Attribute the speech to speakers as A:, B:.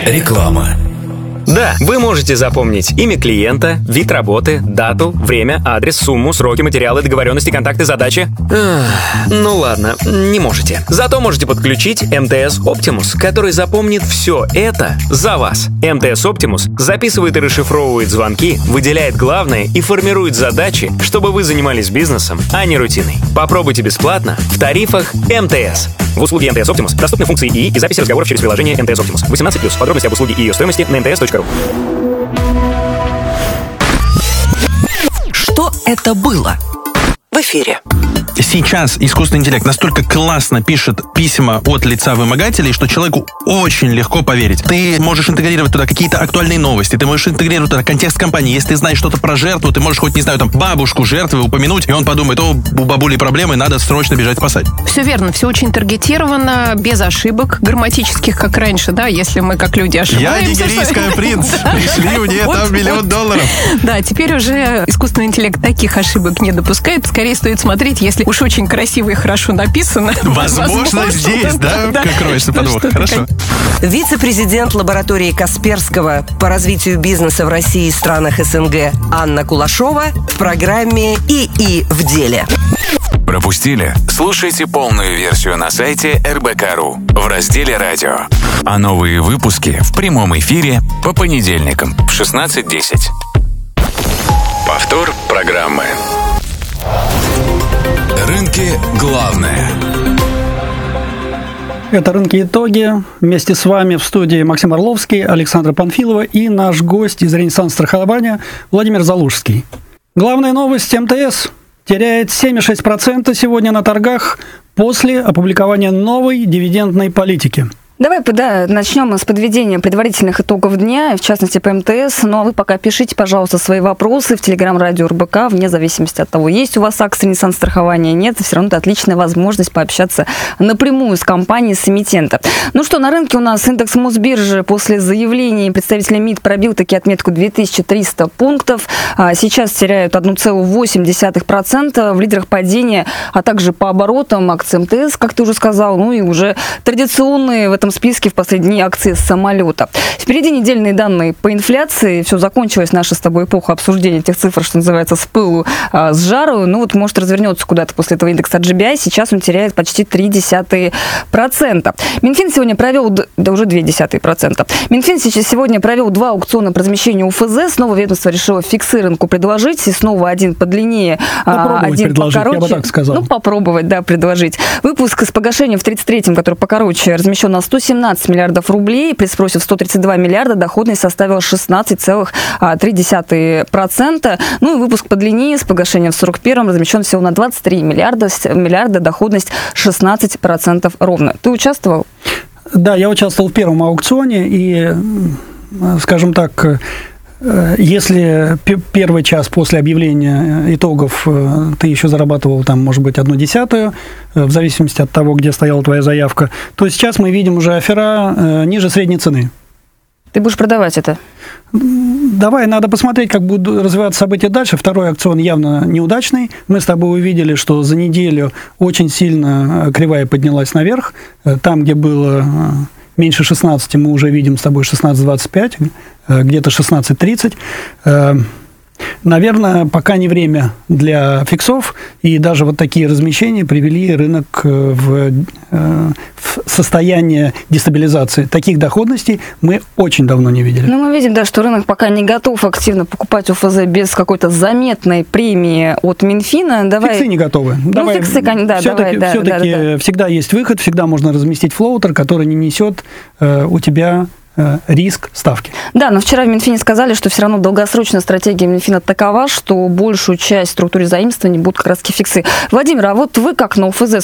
A: Реклама.
B: Да, вы можете запомнить имя клиента, вид работы, дату, время, адрес, сумму, сроки, материалы, договоренности, контакты, задачи. Ну ладно, не можете. Зато можете подключить МТС Optimus, который запомнит все это за вас. МТС Optimus записывает и расшифровывает звонки, выделяет главное и формирует задачи, чтобы вы занимались бизнесом, а не рутиной. Попробуйте бесплатно в тарифах МТС. В услуге МТС Optimus доступны функции ИИ и записи разговоров через приложение МТС Optimus. 18+. Подробности об услуге и ее стоимости на mts.ru.
C: Что это было? В эфире.
D: Сейчас искусственный интеллект настолько классно пишет письма от лица вымогателей, что человеку очень легко поверить. Ты можешь интегрировать туда какие-то актуальные новости, ты можешь интегрировать туда контекст компании. Если ты знаешь что-то про жертву, ты можешь хоть, не знаю, там, бабушку жертвы упомянуть, и он подумает: о, у бабули проблемы, надо срочно бежать спасать.
E: Все верно, все очень таргетировано, без ошибок грамматических, как раньше, да, если мы как люди ошибаемся.
D: Я нигерийская принц, пришли мне там $1 миллион.
E: Да, теперь уже искусственный интеллект таких ошибок не допускает. Скорее стоит смотреть, если уж очень красиво и хорошо написано.
D: Возможно, здесь, да, как кроется подвох. Хорошо.
C: Вице-президент лаборатории Касперского по развитию бизнеса в России и странах СНГ Анна Кулашова в программе «ИИ в деле».
A: Пропустили? Слушайте полную версию на сайте РБК.ру в разделе «Радио». А новые выпуски в прямом эфире по понедельникам в 16:10. Повтор программы. Рынки главное.
F: Это «Рынки. Итоги». Вместе с вами в студии Максим Орловский, Александра Панфилова и наш гость из Ренессанс страхования Владимир Залужский. Главная новость: МТС теряет 7,6% сегодня на торгах после опубликования новой дивидендной политики.
G: Давай, начнем с подведения предварительных итогов дня, в частности по МТС. Ну а вы пока пишите, пожалуйста, свои вопросы в телеграм-радио РБК, вне зависимости от того, есть у вас акции Ренессанс страхования, нет, все равно это отличная возможность пообщаться напрямую с компанией, с эмитента. Ну что, на рынке у нас индекс Мосбиржи после заявлений представителя МИД пробил таки отметку 2300 пунктов. Сейчас теряют 1,8%. В лидерах падения, а также по оборотам акции МТС, как ты уже сказал, ну и уже традиционные в этом списке в последние дни акции самолета. Впереди недельные данные по инфляции. Все, закончилась наша с тобой эпоха обсуждения этих цифр, что называется, с пылу, с жару. Ну вот, может, развернется куда-то после этого индекс GBI. Сейчас он теряет почти 0,3%. Минфин сегодня провел, уже 0,2%. Минфин сегодня провел 2 аукциона по размещению УФЗ. Снова ведомство решило фиксированку предложить. И снова один подлиннее, один покороче.
F: Я бы так сказал.
G: Ну, попробовать, да, предложить. Выпуск с погашением в 33-м, который покороче, размещен на 117 миллиардов рублей, при спросе в 132 миллиарда доходность составила 16,3%. Ну и выпуск подлиннее с погашением в 41-м размещен всего на 23 миллиарда, доходность 16% ровно. Ты участвовал?
F: Да, я участвовал в первом аукционе, и, скажем так, если первый час после объявления итогов ты еще зарабатывал, там, может быть, 1/10, в зависимости от того, где стояла твоя заявка, то сейчас мы видим уже афера ниже средней цены.
G: Ты будешь продавать это?
F: Давай, надо посмотреть, как будут развиваться события дальше. Второй аукцион явно неудачный. Мы с тобой увидели, что за неделю очень сильно кривая поднялась наверх. Там, где было меньше 16, мы уже видим с тобой 16,25, где-то 16,30. Наверное, пока не время для фиксов, и даже вот такие размещения привели рынок в состояние дестабилизации. Таких доходностей мы очень давно не видели.
G: Ну, мы видим, да, что рынок пока не готов активно покупать УФЗ без какой-то заметной премии от Минфина.
F: Фиксы не готовы.
G: Фиксы, да,
F: все-таки всегда есть выход, всегда можно разместить флоутер, который не несет у тебя риск ставки.
G: Да, но вчера в Минфине сказали, что все равно долгосрочная стратегия Минфина такова, что большую часть структуры заимствований будут как раз фиксы. Владимир, а вот вы как на УФЗ